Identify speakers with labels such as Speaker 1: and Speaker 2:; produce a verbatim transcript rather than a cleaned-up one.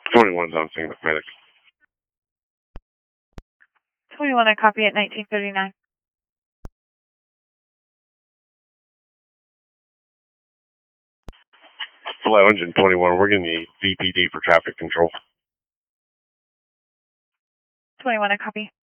Speaker 1: twenty-one's on scene with medic.
Speaker 2: twenty-one, I copy at nineteen thirty-nine.
Speaker 1: Flow engine twenty-one, we're getting the V P D for traffic control.
Speaker 2: twenty-one, I copy.